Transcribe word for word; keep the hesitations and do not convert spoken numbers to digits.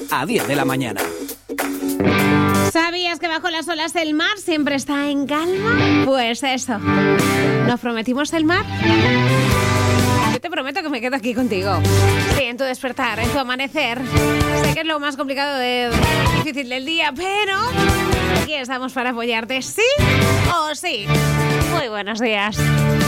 a diez de la mañana. ¿Sabías que bajo las olas el mar siempre está en calma? Pues eso. ¿Nos prometimos el mar? Yo te prometo que me quedo aquí contigo. Sí, en tu despertar, en tu amanecer. Sé que es lo más complicado de, difícil del día, pero aquí estamos para apoyarte, sí o sí. Muy buenos días.